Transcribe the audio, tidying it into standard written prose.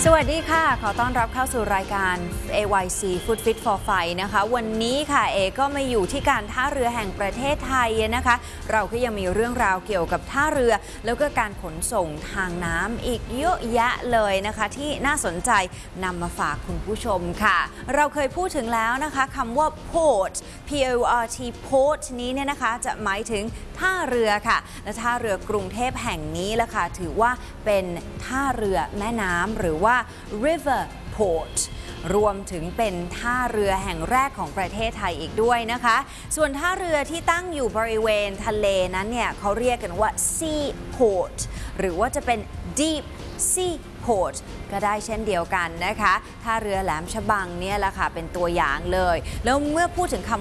สวัสดีค่ะขอต้อนรับเข้าสู่รายการ AYC Food Fit for Fight นะคะวันนี้ค่ะก็มาอยู่ที่การท่าเรือแห่งประเทศไทยนะคะเราก็ยังมีเรื่องราวเกี่ยวกับท่าเรือแล้วก็การขนส่งทางน้ำอีกเยอะแยะเลยนะคะที่น่าสนใจนำมาฝากคุณผู้ชมค่ะเราเคยพูดถึงแล้วนะคะคำว่า port P-O-R-T port นี้เนี่ยนะคะจะหมายถึงท่าเรือค่ะและท่าเรือกรุงเทพแห่งนี้ละค่ะถือว่าเป็นท่าเรือแม่น้ำหรือว่า river port รวมถึงเป็นท่าเรือแห่งแรกของประเทศไทยอีกด้วยนะคะส่วนท่าเรือที่ตั้งอยู่บริเวณทะเลนั้นเนี่ยเขาเรียกกันว่า sea port หรือว่าจะเป็น deep sea port ก็ได้เช่นเดียวกันนะคะท่าเรือแหลมฉบังเนี่ยแหละค่ะเป็นตัวอย่างเลยแล้วเมื่อพูดถึงค